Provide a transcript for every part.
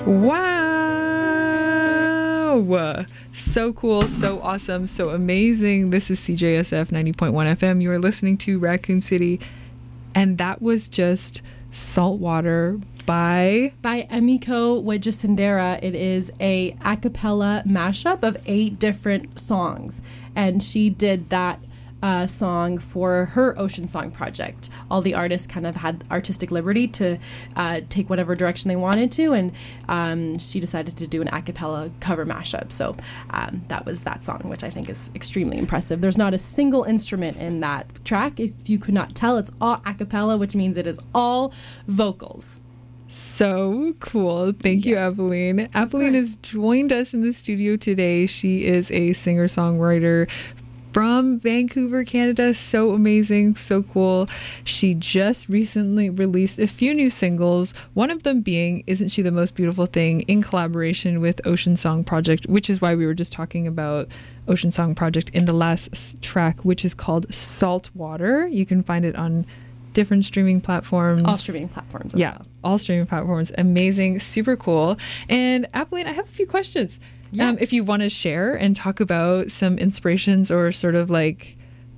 Wow. So cool, so awesome, so amazing. This is CJSF 90.1 FM. You are listening to Raccoon City, and that was just Saltwater by Emiko Wejasindera. It is a a cappella mashup of 8 different songs, and she did that song for her Ocean Song project. All the artists kind of had artistic liberty to take whatever direction they wanted to, and she decided to do an a cappella cover mashup. So that was that song, which I think is extremely impressive. There's not a single instrument in that track. If you could not tell, it's all a cappella, which means it is all vocals. So cool. Thank you, Eveline. Eveline has joined us in the studio today. She is a singer-songwriter from Vancouver, Canada. So amazing, so cool. She just recently released a few new singles, one of them being Isn't She the Most Beautiful Thing, in collaboration with Ocean Song Project, which is why we were just talking about Ocean Song Project in the last track, which is called Saltwater. You can find it on different streaming platforms. All streaming platforms as well. All streaming platforms. Amazing, super cool. And Eveline, I have a few questions. Yes. If you want to share and talk about some inspirations or sort of like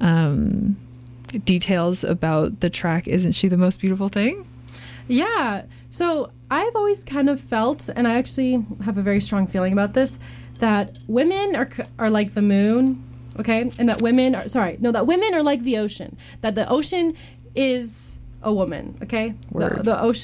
details about the track Isn't She the Most Beautiful Thing? Yeah. So I've always kind of felt, and I actually have a very strong feeling about this, that women are like the moon, okay? And that women are like the ocean. That the ocean is a woman, okay? The ocean